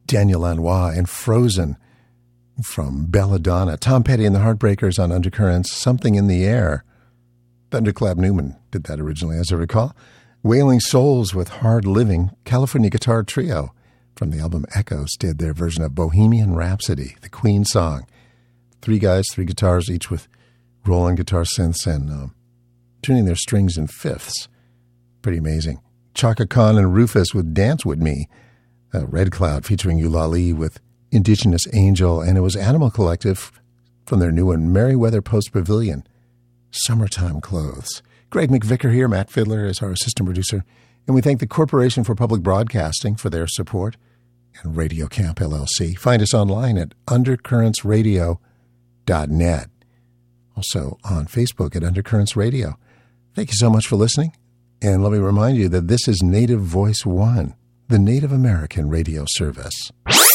Daniel Lanois and Frozen from Belladonna. Tom Petty and the Heartbreakers on Undercurrents, Something in the Air. Thunderclap Newman did that originally, as I recall. Wailing Souls with Hard Living. California Guitar Trio from the album Echoes did their version of Bohemian Rhapsody, the Queen song. 3 guys, 3 guitars, each with Roland guitar synths and tuning their strings in fifths. Pretty amazing. Chaka Khan and Rufus with Dance With Me. Red Cloud featuring Eulalie with Indigenous Angel. And it was Animal Collective from their new one, Merriweather Post Pavilion, Summertime Clothes. Greg McVicker here. Matt Fiddler is our assistant producer. And we thank the Corporation for Public Broadcasting for their support and Radio Camp LLC. Find us online at undercurrentsradio.net. Also on Facebook at Undercurrents Radio. Thank you so much for listening. And let me remind you that this is Native Voice One, the Native American radio service.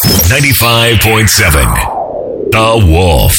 95.7 The Wolf.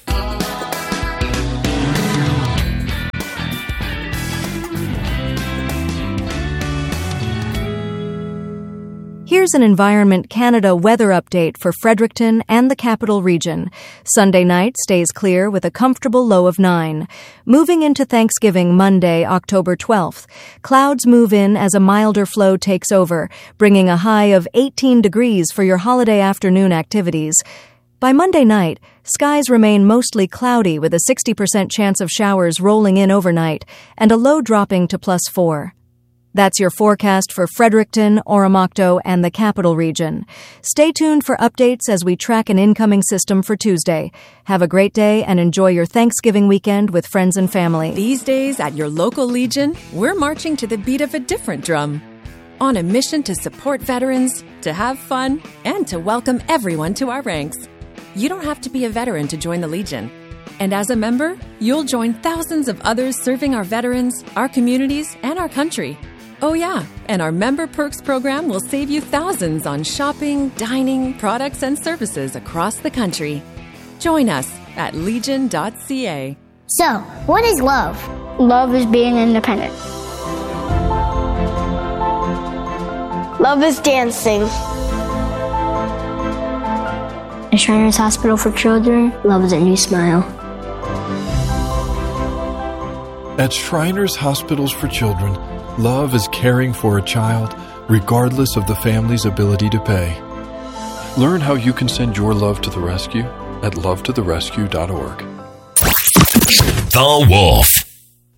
Here's an Environment Canada weather update for Fredericton and the Capital Region. Sunday night stays clear with a comfortable low of 9. Moving into Thanksgiving Monday, October 12th, clouds move in as a milder flow takes over, bringing a high of 18 degrees for your holiday afternoon activities. By Monday night, skies remain mostly cloudy with a 60% chance of showers rolling in overnight and a low dropping to +4. That's your forecast for Fredericton, Oromocto, and the Capital Region. Stay tuned for updates as we track an incoming system for Tuesday. Have a great day and enjoy your Thanksgiving weekend with friends and family. These days at your local Legion, we're marching to the beat of a different drum. On a mission to support veterans, to have fun, and to welcome everyone to our ranks. You don't have to be a veteran to join the Legion. And as a member, you'll join thousands of others serving our veterans, our communities, and our country. Oh yeah, and our Member Perks program will save you thousands on shopping, dining, products, and services across the country. Join us at legion.ca. So, what is love? Love is being independent. Love is dancing. At Shriners Hospital for Children, love is a new smile. At Shriners Hospitals for Children, love is caring for a child, regardless of the family's ability to pay. Learn how you can send your love to the rescue at lovetotherescue.org. The Wolf.